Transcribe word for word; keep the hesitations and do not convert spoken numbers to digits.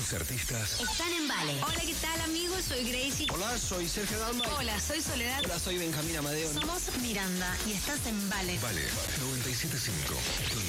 grandes artistas están en Vale. Hola, ¿qué tal, amigos? Soy Gracie. Hola, soy Sergio Dalma. Hola, soy Soledad. Hola, soy Benjamín Amadeo. Somos Miranda y estás en Vale. Vale noventa y siete punto cinco.